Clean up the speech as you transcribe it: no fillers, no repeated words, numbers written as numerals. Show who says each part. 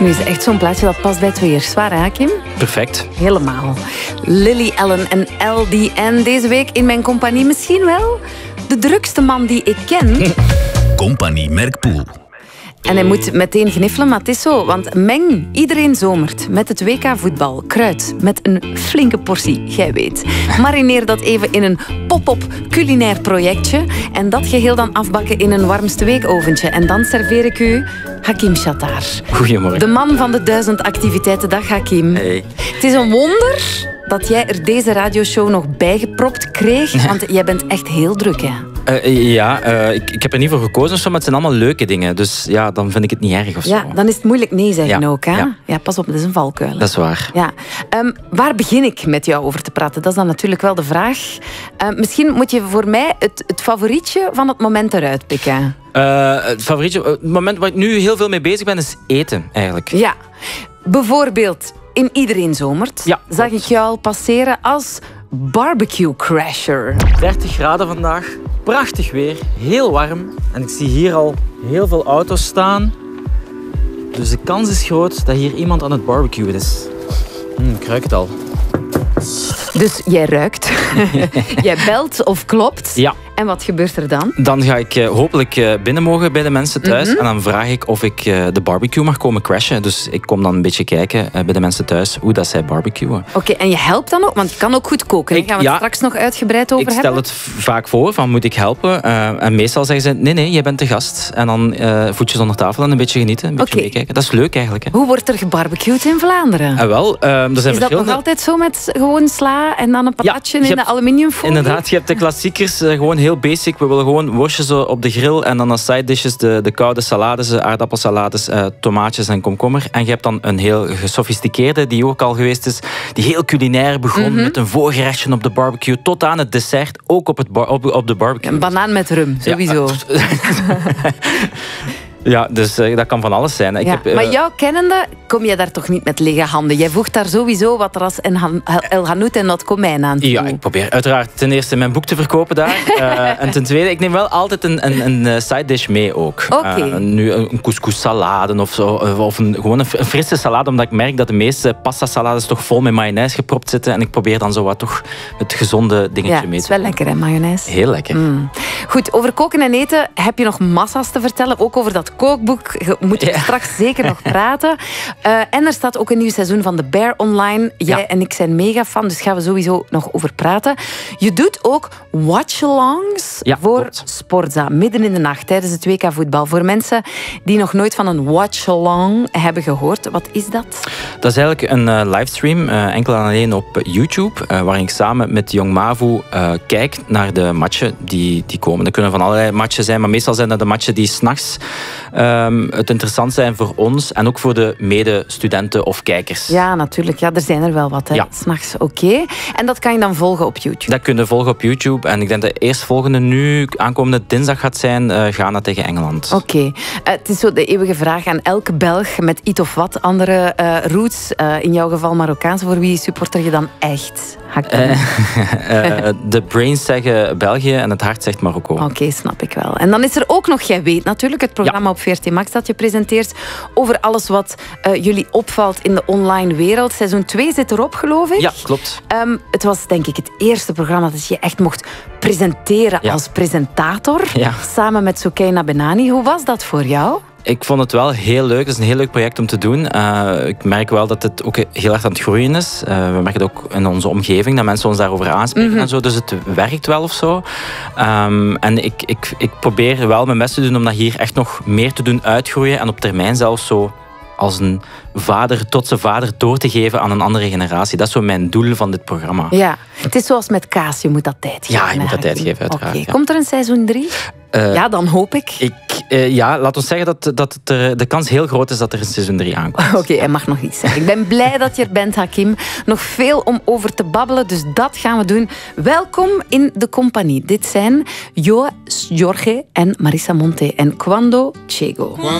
Speaker 1: Nu is echt zo'n plaatje dat past bij 2 jaar zwaar, hè, Kim?
Speaker 2: Perfect.
Speaker 1: Helemaal. Lily Allen en LDN deze week in mijn compagnie. Misschien wel de drukste man die ik ken.
Speaker 3: Compagnie Merkpoel.
Speaker 1: En hij moet meteen gniffelen, maar het is zo. Want meng iedereen zomert met het WK voetbal. Kruid met een flinke portie, jij weet. Marineer dat even in een pop-up culinair projectje. En dat geheel dan afbakken in een warmste weekoventje. En dan serveer ik u Hakim Shatar.
Speaker 2: Goedemorgen.
Speaker 1: De man van de 1000 activiteiten. Dag Hakim.
Speaker 2: Hey.
Speaker 1: Het is een wonder dat jij er deze radioshow nog bijgepropt kreeg. Want jij bent echt heel druk, hè?
Speaker 2: Ik heb er niet voor gekozen, maar het zijn allemaal leuke dingen. Dus ja, dan vind ik het niet erg of zo.
Speaker 1: Ja, dan is het moeilijk nee zeggen
Speaker 2: Ja,
Speaker 1: ook. Hè?
Speaker 2: ja.
Speaker 1: Ja, pas op, dat is een valkuil.
Speaker 2: Dat is waar.
Speaker 1: Ja. Waar begin ik met jou over te praten? Dat is dan natuurlijk wel de vraag. Misschien moet je voor mij het favorietje van het moment eruit pikken.
Speaker 2: Het favorietje, het moment waar ik nu heel veel mee bezig ben, is eten, eigenlijk.
Speaker 1: Ja, bijvoorbeeld in Iedereen Zomert
Speaker 2: Ja,
Speaker 1: zag ik jou al passeren als barbecue crasher.
Speaker 2: 30 graden vandaag, prachtig weer, heel warm. En ik zie hier al heel veel auto's staan. Dus de kans is groot dat hier iemand aan het barbecuen is. Ik ruik het al.
Speaker 1: Dus jij ruikt, jij belt of klopt.
Speaker 2: Ja.
Speaker 1: En wat gebeurt er dan?
Speaker 2: Dan ga ik hopelijk binnen mogen bij de mensen thuis. En dan vraag ik of ik de barbecue mag komen crashen. Dus ik kom dan een beetje kijken bij de mensen thuis hoe dat zij barbecuen.
Speaker 1: Oké, en je helpt dan ook? Want je kan ook goed koken. Daar gaan we het straks nog uitgebreid over
Speaker 2: hebben. Ik stel het vaak voor, van moet ik helpen? En meestal zeggen ze, nee, jij bent de gast. En dan voetjes onder tafel en een beetje genieten, een beetje meekijken. Dat is leuk eigenlijk. Hè?
Speaker 1: Hoe wordt er gebarbecued in Vlaanderen?
Speaker 2: Er zijn
Speaker 1: is dat nog altijd zo met gewoon sla en dan een patatje in de aluminiumfolie?
Speaker 2: Inderdaad, je hebt de klassiekers, gewoon heel basic. We willen gewoon worstjes op de grill en dan als side dishes de koude salades, aardappelsalades, tomaatjes en komkommer. En je hebt dan een heel gesofisticeerde, die ook al geweest is, die heel culinair begon met een voorgerechtje op de barbecue tot aan het dessert, ook op de barbecue.
Speaker 1: Een banaan met rum, sowieso.
Speaker 2: Ja, dus dat kan van alles zijn.
Speaker 1: Maar jouw kennende kom je daar toch niet met lege handen? Jij voegt daar sowieso wat ras El Hanout en wat komijn aan toe.
Speaker 2: Ja, ik probeer uiteraard ten eerste mijn boek te verkopen daar. En ten tweede, ik neem wel altijd een side dish mee ook. Nu een couscous salade of zo. Of gewoon een frisse salade, omdat ik merk dat de meeste pasta salades toch vol met mayonaise gepropt zitten. En ik probeer dan zo wat toch het gezonde dingetje mee te doen.
Speaker 1: Het is wel lekker, hè, mayonaise?
Speaker 2: Heel lekker.
Speaker 1: Goed, over koken en eten heb je nog massa's te vertellen. Ook over dat kookboek moeten we straks zeker nog praten. En er staat ook een nieuw seizoen van The Bear online. Jij en ik zijn mega fan, dus gaan we sowieso nog over praten. Je doet ook watch-alongs voor Sportza, midden in de nacht, tijdens het WK voetbal. Voor mensen die nog nooit van een watch-along hebben gehoord. Wat is dat?
Speaker 2: Dat is eigenlijk een livestream, enkel en alleen op YouTube, waarin ik samen met Jong Mavu kijk naar de matchen die komen. Dat kunnen van allerlei matchen zijn, maar meestal zijn dat de matchen die 's nachts het interessant zijn voor ons en ook voor de medestudenten of kijkers.
Speaker 1: Ja, natuurlijk. Ja, er zijn er wel wat. Hè. 's Nachts, oké. En dat kan je dan volgen op YouTube?
Speaker 2: Dat kun je volgen op YouTube. En ik denk dat de eerstvolgende nu, aankomende dinsdag, gaat zijn Ghana tegen Engeland.
Speaker 1: Oké. Het is zo de eeuwige vraag aan elke Belg met iets of wat andere roots. In jouw geval Marokkaans. Voor wie supporter je dan echt?
Speaker 2: De brains zeggen België en het hart zegt Marokko.
Speaker 1: Oké, snap ik wel. En dan is er ook nog Jij Weet natuurlijk, het programma op VRT Max dat je presenteert over alles wat jullie opvalt in de online wereld. Seizoen 2 zit erop, geloof ik.
Speaker 2: Ja, klopt.
Speaker 1: Het was denk ik het eerste programma dat je echt mocht presenteren als presentator.
Speaker 2: Ja.
Speaker 1: Samen met Soukaina Benani. Hoe was dat voor jou?
Speaker 2: Ik vond het wel heel leuk. Het is een heel leuk project om te doen. Ik merk wel dat het ook heel erg aan het groeien is. We merken het ook in onze omgeving, dat mensen ons daarover aanspreken en zo. Dus het werkt wel of zo. En ik probeer wel mijn best te doen om dat hier echt nog meer te doen uitgroeien. En op termijn zelfs zo als een vader tot zijn vader door te geven aan een andere generatie. Dat is zo mijn doel van dit programma.
Speaker 1: Ja, het is zoals met kaas. Je moet dat tijd geven.
Speaker 2: Ja, je moet dat tijd geven, uiteraard.
Speaker 1: Okay. Komt er een seizoen 3? Ja, dan hoop ik.
Speaker 2: Laat ons zeggen dat de kans heel groot is dat er een seizoen 3 aankomt.
Speaker 1: Oké, hij mag nog niet zeggen. Ik ben blij dat je er bent, Hakim. Nog veel om over te babbelen, dus dat gaan we doen. Welkom in de compagnie. Dit zijn Jorge en Marisa Monte en Quando Chego.